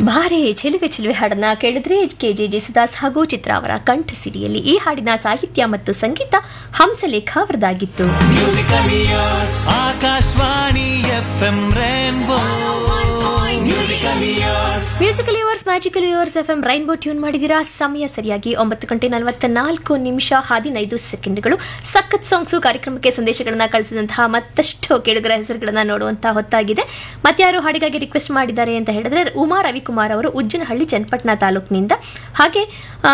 ಬಾರೆ ಚೆಲುವೆ ಚೆಲುವೆ ಹಾಡನ್ನ ಕೇಳಿದ್ರೆ KJ ಜೇಸುದಾಸ್ ಹಾಗೂ ಚಿತ್ರ ಅವರ ಕಂಠ ಸಿರಿಯಲ್ಲಿ ಈ ಹಾಡಿನ ಸಾಹಿತ್ಯ ಮತ್ತು ಸಂಗೀತ Hamsalekha ಅವರದಾಗಿತ್ತು. Akashvani FM rainbow musical yours magical yours FM rainbow tune ಮಾಡಿದಿರಾ. ಸಮಯ ಸರಿಯಾಗಿ 9:44 ಸಖತ್ ಸಾಂಗ್ಸು ಕಾರ್ಯಕ್ರಮಕ್ಕೆ ಸಂದೇಶಗಳನ್ನ ಕಳಿಸಿದಂತಹ ಮತ್ತಷ್ಟು ಕೇಳುಗರ ಹೆಸರುಗಳನ್ನ ನೋಡುವಂತಹ ಹೊತ್ತಾಗಿದೆ. ಮತ್ತಾರು ಹಾಡಿಗಾಗಿ ರಿಕ್ವೆಸ್ಟ್ ಮಾಡಿದ್ದಾರೆ ಅಂತ ಹೇಳಿದ್ರೆ ಉಮಾ ರವಿಕುಮಾರ್ ಅವರು ಉಜ್ಜನಹಳ್ಳಿ ಚನ್ನಪಟ್ಟಣ ತಾಲೂಕಿನಿಂದ, ಹಾಗೆ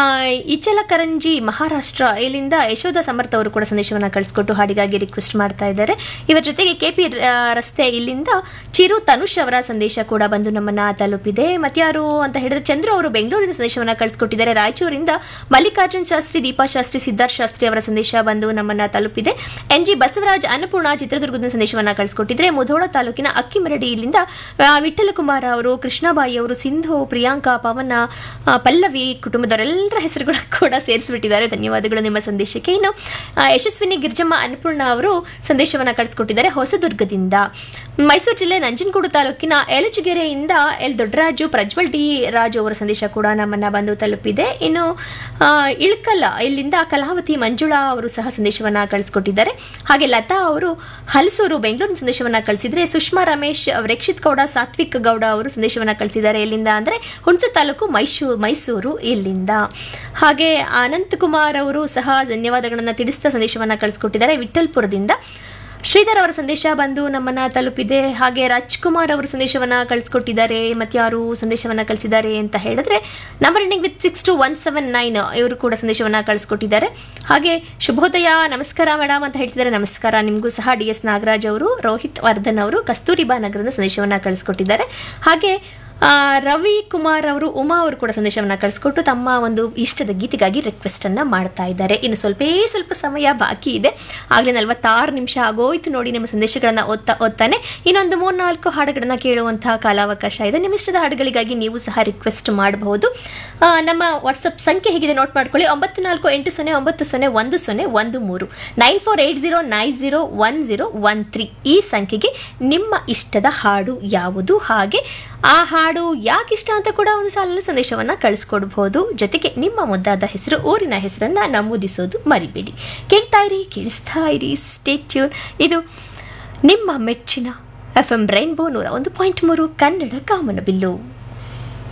ಇಚಲಕರಂಜಿ ಮಹಾರಾಷ್ಟ್ರ ಇಲ್ಲಿಂದ ಯಶೋಧ ಸಮರ್ಥ ಅವರು ಕೂಡ ಸಂದೇಶವನ್ನು ಕಳಿಸ್ಕೊಟ್ಟು ಹಾಡಿಗಾಗಿ ರಿಕ್ವೆಸ್ಟ್ ಮಾಡ್ತಾ ಇದ್ದಾರೆ. ಇವರ ಜೊತೆಗೆ KP ರಸ್ತೆ ಇಲ್ಲಿಂದ ಚಿರು ತನುಷ್ ಅವರ ಸಂದೇಶ ಕೂಡ ಬಂದು ನಮ್ಮನ್ನ ತಲುಪಿದೆ. ಮತ್ಯಾರು ಅಂತ ಹೇಳಿದ್ರೆ ಚಂದ್ರು ಅವರು ಬೆಂಗಳೂರಿನ ಸಂದೇಶವನ್ನು ಕಳಿಸ್ಕೊಟ್ಟಿದ್ದಾರೆ. ರಾಯಚೂರಿಂದ ಮಲ್ಲಿಕಾರ್ಜುನ್ ಶಾಸ್ತ್ರಿ, ದೀಪಾ ಶಾಸ್ತ್ರಿ, ಸಿದ್ಧಾರ್ಥ ಶಾಸ್ತ್ರಿ ಅವರ ಸಂದೇಶ ಬಂದು ನಮ್ಮನ್ನ ತಲುಪಿದೆ. NG ಬಸವರಾಜ್ ಅನ್ನಪೂರ್ಣ ಚಿತ್ರದುರ್ಗದ ಸಂದೇಶವನ್ನು ಕಳಿಸ್ಕೊಟ್ಟಿದ್ರೆ. ಮುಧೋಳ ತಾಲೂಕಿನ ಅಕ್ಕಿಮರಡಿ ಇಲ್ಲಿಂದ ವಿಠಲ ಕುಮಾರ್ ಅವರು, ಕೃಷ್ಣಾಬಾಯಿ ಅವರು, ಸಿಂಧು, ಪ್ರಿಯಾಂಕಾ, ಪವನ, ಪಲ್ಲವಿ ಕುಟುಂಬದವರೆಲ್ಲರ ಹೆಸರುಗಳು ಕೂಡ ಸೇರಿಸಿಬಿಟ್ಟಿದ್ದಾರೆ. ಧನ್ಯವಾದಗಳು ನಿಮ್ಮ ಸಂದೇಶಕ್ಕೆ. ಇನ್ನು ಯಶಸ್ವಿನಿ ಗಿರ್ಜಮ್ಮ ಅನ್ನಪೂರ್ಣ ಅವರು ಸಂದೇಶವನ್ನು ಕಳಿಸ್ಕೊಟ್ಟಿದ್ದಾರೆ ಹೊಸದುರ್ಗದಿಂದ. ಮೈಸೂರು ಜಿಲ್ಲೆ ನಂಜನಗೂಡು ತಾಲೂಕಿನ ಯಲಚಗೆರೆಯಿಂದ ದೊಡ್ಡರಾಜು, ಪ್ರಜ್ವಲ್ ಡಿ ರಾಜು ಅವರ ಸಂದೇಶ ಕೂಡ ನಮ್ಮನ್ನ ಬಂದು ತಲುಪಿದೆ. ಇನ್ನು ಇಳ್ಕಲ್ಲ ಇಲ್ಲಿಂದ ಕಲಾವತಿ ಮಂಜುಳಾ ಅವರು ಸಹ ಸಂದೇಶವನ್ನ ಕಳಿಸ್ಕೊಟ್ಟಿದ್ದಾರೆ. ಹಾಗೆ ಲತಾ ಅವರು ಹಲಸೂರು ಬೆಂಗಳೂರಿನ ಸಂದೇಶವನ್ನ ಕಳಿಸಿದ್ರೆ. ಸುಷ್ಮಾ ರಮೇಶ್, ರೇಕ್ಷಿತ್ ಗೌಡ, ಸಾತ್ವಿಕ್ ಗೌಡ ಅವರು ಸಂದೇಶವನ್ನ ಕಳಿಸಿದ್ದಾರೆ. ಎಲ್ಲಿಂದ ಅಂದ್ರೆ ಹುಣಸೂರು ತಾಲೂಕು ಮೈಸೂರು ಇಲ್ಲಿಂದ. ಹಾಗೆ ಅನಂತಕುಮಾರ್ ಅವರು ಸಹ ಧನ್ಯವಾದಗಳನ್ನು ತಿಳಿಸ್ತಾ ಸಂದೇಶವನ್ನ ಕಳಿಸ್ಕೊಟ್ಟಿದ್ದಾರೆ ವಿಠಲ್ಪುರದಿಂದ. ಶ್ರೀಧರ್ ಅವರ ಸಂದೇಶ ಬಂದು ನಮ್ಮನ್ನ ತಲುಪಿದೆ. ಹಾಗೆ ರಾಜ್ಕುಮಾರ್ ಅವರು ಸಂದೇಶವನ್ನ ಕಳಿಸ್ಕೊಟ್ಟಿದ್ದಾರೆ. ಮತ್ತಾರು ಸಂದೇಶವನ್ನ ಕಳಿಸಿದ್ದಾರೆ ಅಂತ ಹೇಳಿದ್ರೆ ನಂಬರ್ ಎಂಡಿಂಗ್ ವಿತ್ 6217 ಇವರು ಕೂಡ ಸಂದೇಶವನ್ನ ಕಳಿಸ್ಕೊಟ್ಟಿದ್ದಾರೆ. ಹಾಗೆ ಶುಭೋದಯ, ನಮಸ್ಕಾರ ಮೇಡಮ್ ಅಂತ ಹೇಳ್ತಿದ್ದಾರೆ. ನಮಸ್ಕಾರ ನಿಮಗೂ ಸಹ. DS ನಾಗರಾಜ್ ಅವರು, ರೋಹಿತ್ ವರ್ಧನ್ ಅವರು ಕಸ್ತೂರಿಬಾ ನಗರದ ಸಂದೇಶವನ್ನ ಕಳಿಸ್ಕೊಟ್ಟಿದ್ದಾರೆ. ಹಾಗೆ ರವಿ ಕುಮಾರ್ ಅವರು, ಉಮಾ ಅವರು ಕೂಡ ಸಂದೇಶವನ್ನು ಕಳಿಸ್ಕೊಟ್ಟು ತಮ್ಮ ಒಂದು ಇಷ್ಟದ ಗೀತೆಗಾಗಿ ರಿಕ್ವೆಸ್ಟ್ ಅನ್ನ ಮಾಡ್ತಾ ಇದ್ದಾರೆ. ಇನ್ನು ಸ್ವಲ್ಪ ಸಮಯ ಬಾಕಿ ಇದೆ. ಆಗಲೇ 46 ನಿಮಿಷ ಆಗೋಯ್ತು ನೋಡಿ. ನಿಮ್ಮ ಸಂದೇಶಗಳನ್ನ ಓದ್ತಾನೆ ಇನ್ನೊಂದು 3-4 ಹಾಡುಗಳನ್ನ ಕೇಳುವಂತಹ ಕಾಲಾವಕಾಶ ಇದೆ. ನಿಮ್ಮ ಇಷ್ಟದ ಹಾಡುಗಳಿಗಾಗಿ ನೀವು ಸಹ ರಿಕ್ವೆಸ್ಟ್ ಮಾಡಬಹುದು. ನಮ್ಮ ವಾಟ್ಸಪ್ ಸಂಖ್ಯೆ ಹೇಗಿದೆ ನೋಟ್ ಮಾಡ್ಕೊಳ್ಳಿ. 9480901013 9480901013 ಈ ಸಂಖ್ಯೆಗೆ ನಿಮ್ಮ ಇಷ್ಟದ ಹಾಡು ಯಾವುದು, ಹಾಗೆ ಆ ಹಾಡು ಯಾಕೆ ಇಷ್ಟ ಅಂತ ಕೂಡ ಒಂದು ಸಾಲಲ್ಲಿ ಸಂದೇಶವನ್ನ ಕಳಿಸ್ಕೊಡ್ಬಹುದು. ಜೊತೆಗೆ ನಿಮ್ಮ ಮುದ್ದಾದ ಹೆಸರು, ಊರಿನ ಹೆಸರನ್ನ ನಮೂದಿಸೋದು ಮರಿಬೇಡಿ. ಕೇಳಿಸ್ತಾ ಇರಿ ಸ್ಟೇ ಟ್ಯೂನ್. ಇದು ನಿಮ್ಮ ಮೆಚ್ಚಿನ FM ರೈನ್ಬೋ 101.3 ಕನ್ನಡ ಕಾಮನಬಿಲ್ಲು.